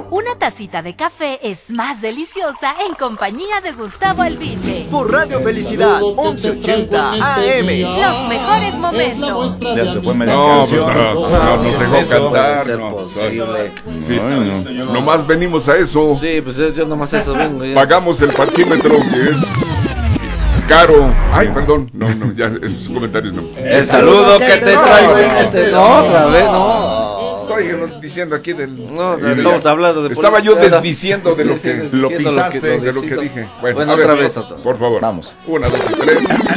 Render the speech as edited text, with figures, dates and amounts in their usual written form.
Una tacita de café es más deliciosa en compañía de Gustavo Alvite. Por Radio Felicidad, 1180 AM. Los mejores momentos. Ya se fue media No, canción. no nos dejó cantar. ser No, posible. sí, nomás venimos a eso. Sí, pues yo nomás eso vengo. Ya. Pagamos el parquímetro, que es caro. Ay, perdón. No, ya esos comentarios no. El saludo que te traigo en este. No, otra vez, no. Estoy diciendo aquí del. No, estamos hablando de. Estaba yo política. desdiciendo de lo que Desdiciendo lo pisaste, de lo que diciendo. dije. Bueno, a otra ver, vez. por favor. Vamos. 1, 2 y 3.